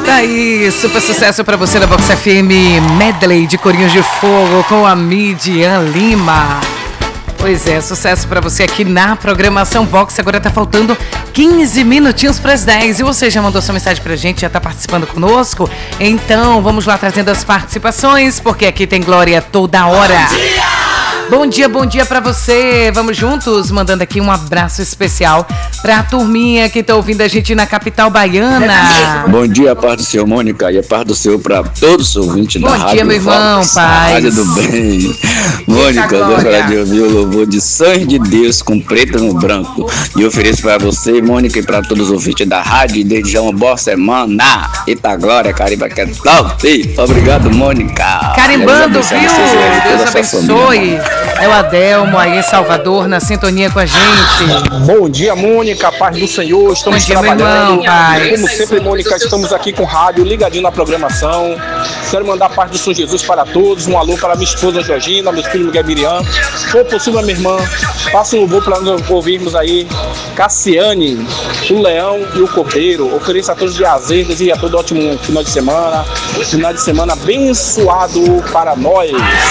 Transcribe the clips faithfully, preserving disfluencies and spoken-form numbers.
Daí, super sucesso pra você da Vox F M, medley de Corinhos de Fogo com a Midian Lima. Pois é, sucesso pra você aqui na programação Vox. Agora tá faltando quinze minutinhos para as dez. E você já mandou sua mensagem pra gente, já tá participando conosco? Então, vamos lá trazendo as participações, porque aqui tem Glória toda hora. Bom dia! Bom dia, bom dia pra você. Vamos juntos, mandando aqui um abraço especial pra turminha que tá ouvindo a gente na capital baiana. Bom dia, a paz do Senhor, Mônica, e a paz do Senhor pra todos os ouvintes da Bom rádio. dia, meu irmão, Vox, paz. Rádio do Bem. Mônica, eu gostaria de ouvir o louvor de Sonhos de Deus com preto no branco. E ofereço pra você, Mônica, e pra todos os ouvintes da rádio. E desde já uma boa semana. Eita glória, Cariba, que é top. Obrigado, Mônica. Carimbando, Deus viu? abençoe, Deus toda a sua abençoe. família. É o Adelmo aí em Salvador, na sintonia com a gente. Bom dia, Mônica, paz do Senhor, estamos Bom dia, meu trabalhando. irmão, pai. Como sempre, Mônica, estamos aqui com rádio, ligadinho na programação. Quero mandar a paz do Senhor Jesus para todos. Um alô para minha esposa Georgina, meu filho Miguel Miriam. Se for possível, minha irmã, faça um louvor para nós ouvirmos aí Cassiane, o Leão e o Cordeiro. Ofereço a todos de azedas e a todo ótimo final de semana. Final de semana abençoado para nós.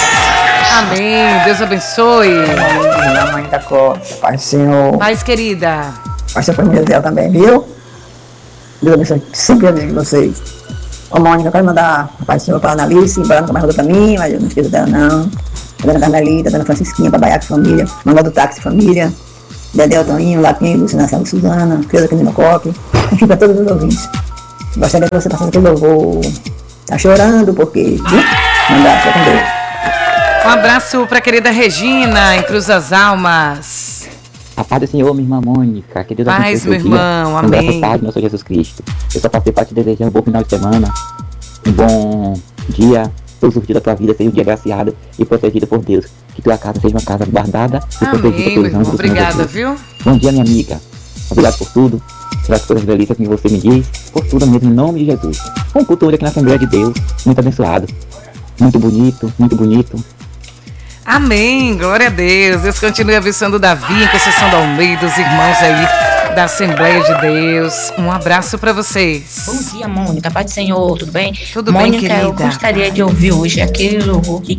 Amém. Deus abençoe. Minha mãe da Costa, Pai do Senhor. Paz, querida. Pai do Senhor, família dela também, viu? Deus abençoe sempre de vocês. Ô, Mônica, eu quero mandar a Pai do Senhor para a Analice, embora nunca mais mandou para mim, mas eu não esqueço dela, não. A dona Carmelita, a dona Francisquinha, Babaiaque Família, Mangá do Táxi Família, Dedé Toninho, Lapinho, Luciana Sala Suzana, Feza Canino Coque, enfim, para todos os ouvintes. Gostaria de você passar aquele louvor. Tá chorando, porque, viu? Mandar, fica com Deus. Um abraço pra querida Regina, em Cruz das Almas. A paz do Senhor, minha irmã Mônica. Que Deus Paz, abençoe meu seu dia. irmão, Com graça amém. e paz, meu Senhor Jesus Cristo. Eu só passei para te desejar um bom final de semana, um bom dia, todos os dias da tua vida seja um dia agraciado e protegido por Deus. Que tua casa seja uma casa guardada e protegida Amém, pelos meu irmão. anjos do Senhor Obrigada, Jesus. viu? Bom dia, minha amiga. Obrigado por tudo, pelas coisas delícias que você me diz, por tudo mesmo, em nome de Jesus. Um culto hoje aqui na Assembleia de Deus, muito abençoado, muito bonito, muito bonito. Amém, glória a Deus. Deus continue abençoando o Davi, em Conceição da Almeida, os irmãos aí da Assembleia de Deus. Um abraço pra vocês. Bom dia, Mônica. Paz do Senhor, tudo bem? Tudo Mônica, bem, querida? eu gostaria de ouvir hoje aquele louvor que